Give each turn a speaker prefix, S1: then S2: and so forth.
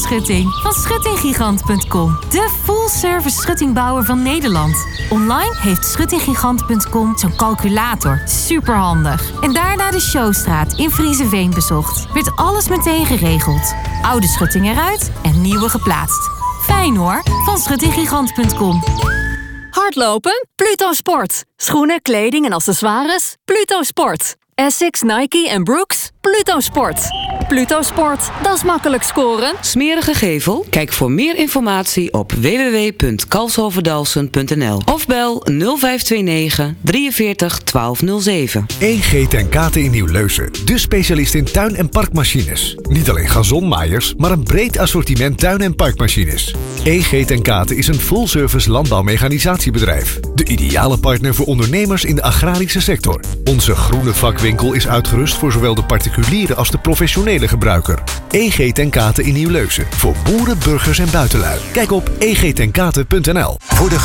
S1: schutting van schuttinggigant.com. De full-service schuttingbouwer van Nederland. Online heeft schuttinggigant.com zo'n calculator. Superhandig. En daarna de Showstraat in Friezenveen bezocht. Werd alles meteen geregeld. Oude schutting eruit en nieuwe geplaatst. Fijn hoor, van schuttinggigant.com.
S2: Hardlopen? Pluto Sport. Schoenen, kleding en accessoires? Pluto Sport. Essex, Nike en Brooks? Pluto Sport. Pluto Sport, dat is makkelijk scoren.
S3: Smerige gevel? Kijk voor meer informatie op www.kalshoverdalsen.nl of bel 0529 43 1207.
S4: EG ten Kate in Nieuw-Leusen. De specialist in tuin- en parkmachines. Niet alleen gazonmaaiers, maar een breed assortiment tuin- en parkmachines. EG ten Kate is een full-service landbouwmechanisatiebedrijf. De ideale partner voor ondernemers in de agrarische sector. Onze groene vakwinkel is uitgerust voor zowel de particuliere als de professionele gebruiker. EG ten Kate in Nieuw-Leusen. Voor boeren, burgers en buitenlui. Kijk op egtenkate.nl. Voor de